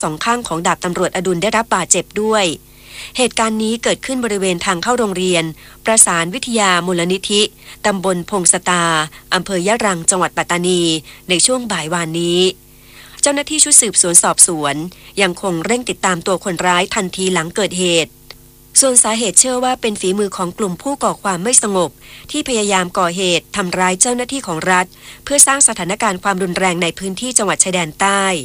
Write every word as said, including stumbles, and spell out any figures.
สองข้างของดาบตำรวจอดุลได้รับบาดเจ็บด้วยเหตุการณ์นี้เกิดขึ้นบริเวณทางเข้าโรงเรียนประสานวิทยามูลนิธิตำบลพงสตาอำเภอยะรังจังหวัดปัตตานีในช่วงบ่ายวานนี้เจ้าหน้าที่ชุดสืบสวนสอบสวนยังคงเร่งติดตามตัวคนร้ายทันทีหลังเกิดเหตุส่วนสาเหตุเชื่อว่าเป็นฝีมือของกลุ่มผู้ก่อความไม่สงบที่พยายามก่อเหตุทำร้ายเจ้าหน้าที่ของรัฐเพื่อสร้างสถานการณ์ความรุนแรงในพื้นที่จังหวัดชายแดนใต้